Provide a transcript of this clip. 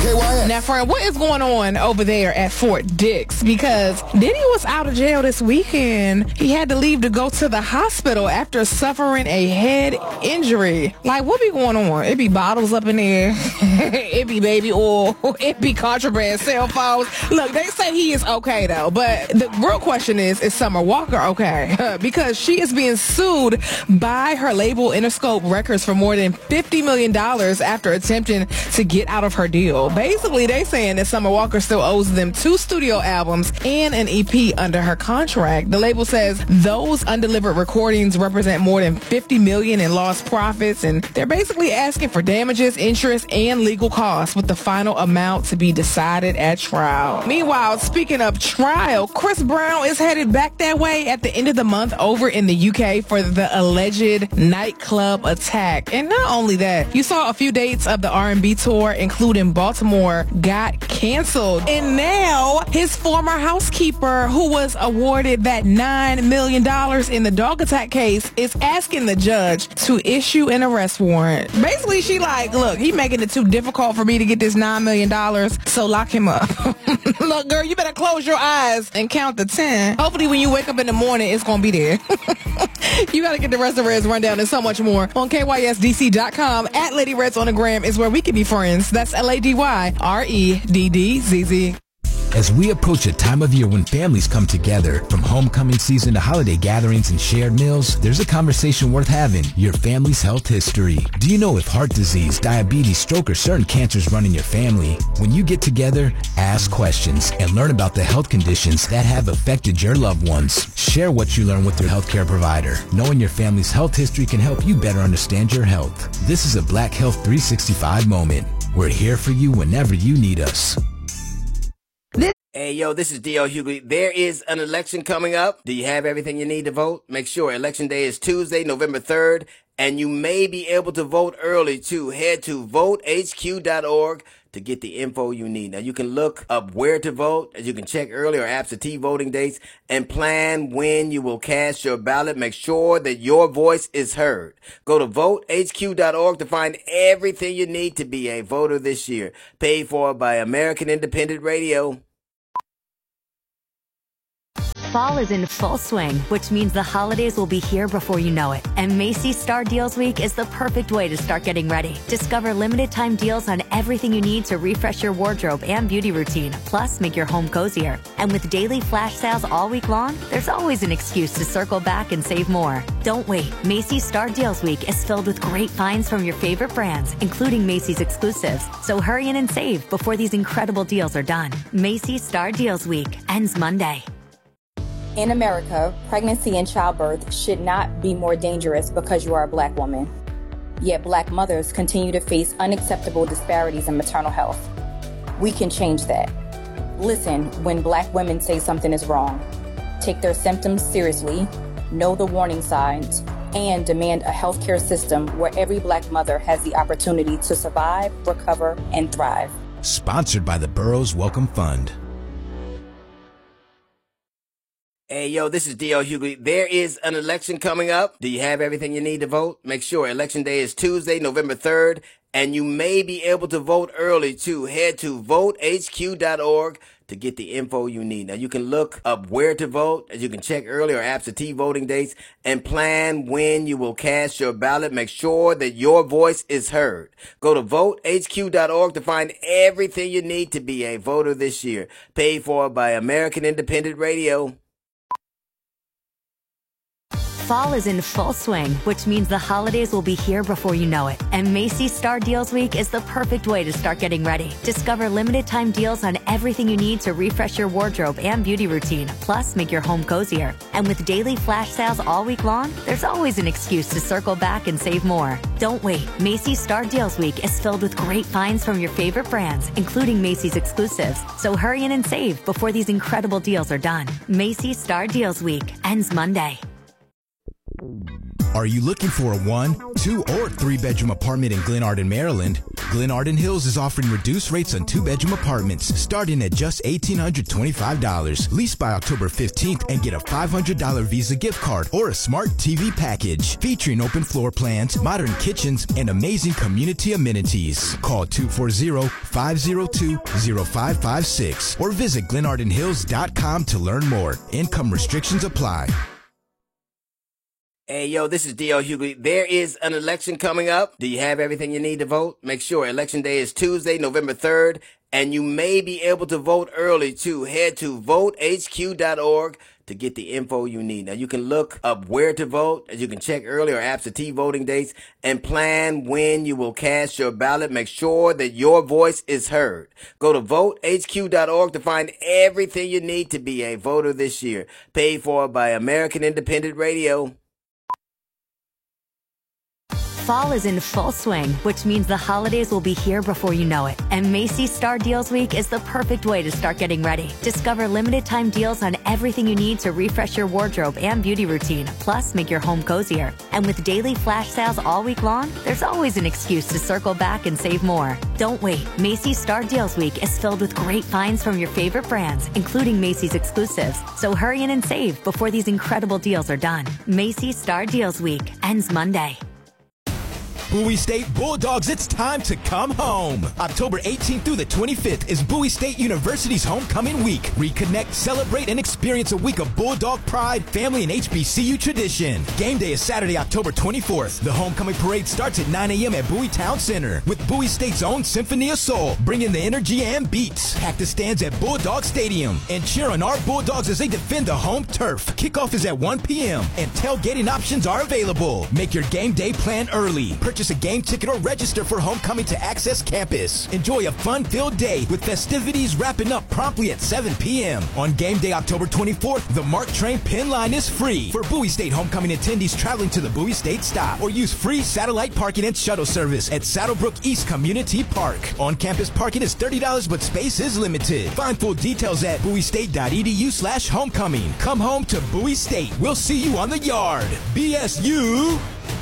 KYS. Now, friend, what is going on over there at Fort Dix? Because Diddy was out of jail this weekend. He had to leave to go to the hospital after suffering a head injury. Like, what be going on? It be bottles up in there. It be baby oil. It be contraband cell phones. Look, they say he is okay, though. But the real question is Summer Walker okay? Because she is being sued by her label Interscope Records for more than $50 million after attempting to get out of her deal. Basically, they saying that Summer Walker still owes them 2 studio albums and an EP under her contract. The label says those undelivered recordings represent more than $50 million in lost profits, and they're basically asking for damages, interest, and legal costs, with the final amount to be decided at trial. Meanwhile, speaking of trial, Chris Brown is headed back that way at the end of the month over in the UK for the alleged nightclub attack. And not only that, you saw a few dates of the R&B tour, including Baltimore, got canceled. And now his former housekeeper, who was awarded that $9 million in the dog attack case, is asking the judge to issue an arrest warrant. Basically, she like, look, he making it too difficult for me to get this $9 million, so lock him up. Look, girl, you better close your eyes and count to 10. Hopefully when you wake up in the morning, it's going to be there. You got to get the rest of Red's rundown and so much more on KYSDC.com. At Lady Reds on the gram is where we can be friends. That's LadyReddz. As we approach a time of year when families come together, from homecoming season to holiday gatherings and shared meals, there's a conversation worth having: your family's health history. Do you know if heart disease, diabetes, stroke, or certain cancers run in your family? When you get together, ask questions and learn about the health conditions that have affected your loved ones. Share what you learn with your healthcare provider. Knowing your family's health history can help you better understand your health. This is a Black Health 365 moment. We're here for you whenever you need us. Hey, yo, this is D.L. Hughley. There is an election coming up. Do you have everything you need to vote? Make sure Election Day is Tuesday, November 3rd, and you may be able to vote early, too. Head to votehq.org to get the info you need. Now, you can look up where to vote, as you can check early or absentee voting dates, and plan when you will cast your ballot. Make sure that your voice is heard. Go to votehq.org to find everything you need to be a voter this year. Paid for by American Independent Radio. Fall is in full swing, which means the holidays will be here before you know it. And Macy's Star Deals Week is the perfect way to start getting ready. Discover limited time deals on everything you need to refresh your wardrobe and beauty routine, plus make your home cozier. And with daily flash sales all week long, there's always an excuse to circle back and save more. Don't wait. Macy's Star Deals Week is filled with great finds from your favorite brands, including Macy's exclusives. So hurry in and save before these incredible deals are done. Macy's Star Deals Week ends Monday. In America, pregnancy and childbirth should not be more dangerous because you are a Black woman. Yet Black mothers continue to face unacceptable disparities in maternal health. We can change that. Listen when Black women say something is wrong. Take their symptoms seriously, know the warning signs, and demand a healthcare system where every Black mother has the opportunity to survive, recover, and thrive. Sponsored by the Burroughs Welcome Fund. Hey, yo, this is D.L. Hughley. There is an election coming up. Do you have everything you need to vote? Make sure Election Day is Tuesday, November 3rd, and you may be able to vote early, too. Head to votehq.org to get the info you need. Now, you can look up where to vote, as you can check early or absentee voting dates, and plan when you will cast your ballot. Make sure that your voice is heard. Go to votehq.org to find everything you need to be a voter this year. Paid for by American Independent Radio. Fall is in full swing, which means the holidays will be here before you know it. And Macy's Star Deals Week is the perfect way to start getting ready. Discover limited time deals on everything you need to refresh your wardrobe and beauty routine, plus make your home cozier. And with daily flash sales all week long, there's always an excuse to circle back and save more. Don't wait. Macy's Star Deals Week is filled with great finds from your favorite brands, including Macy's exclusives. So hurry in and save before these incredible deals are done. Macy's Star Deals Week ends Monday. Are you looking for a 1, 2, or 3-bedroom apartment in Glen Arden, Maryland? Glen Arden Hills is offering reduced rates on 2-bedroom apartments starting at just $1,825. Lease by October 15th and get a $500 Visa gift card or a smart TV package featuring open floor plans, modern kitchens, and amazing community amenities. Call 240-502-0556 or visit glenardenhills.com to learn more. Income restrictions apply. Hey, yo, this is D.L. Hughley. There is an election coming up. Do you have everything you need to vote? Make sure Election Day is Tuesday, November 3rd, and you may be able to vote early, too. Head to votehq.org to get the info you need. Now, you can look up where to vote, as you can check early or absentee voting dates, and plan when you will cast your ballot. Make sure that your voice is heard. Go to votehq.org to find everything you need to be a voter this year. Paid for by American Independent Radio. Fall is in full swing, which means the holidays will be here before you know it. And Macy's Star Deals Week is the perfect way to start getting ready. Discover limited time deals on everything you need to refresh your wardrobe and beauty routine, plus make your home cozier. And with daily flash sales all week long, there's always an excuse to circle back and save more. Don't wait. Macy's Star Deals Week is filled with great finds from your favorite brands, including Macy's exclusives. So hurry in and save before these incredible deals are done. Macy's Star Deals Week ends Monday. Bowie State Bulldogs, it's time to come home. October 18th through the 25th is Bowie State University's homecoming week. Reconnect, celebrate, and experience a week of Bulldog pride, family, and HBCU tradition. Game day is Saturday, October 24th. The homecoming parade starts at 9 a.m. at Bowie Town Center with Bowie State's own Symphony of Soul, bringing the energy and beats. Pack the stands at Bulldog Stadium and cheer on our Bulldogs as they defend the home turf. Kickoff is at 1 p.m. and tailgating options are available. Make your game day plan early. Purchase a game ticket or register for homecoming to access campus. Enjoy a fun-filled day with festivities wrapping up promptly at 7 p.m. On game day, October 24th, the MARC train pin line is free for Bowie State homecoming attendees traveling to the Bowie State stop, or use free satellite parking and shuttle service at Saddlebrook East Community Park. On-campus parking is $30, but space is limited. Find full details at bowiestate.edu/homecoming. Come home to Bowie State. We'll see you on the yard. BSU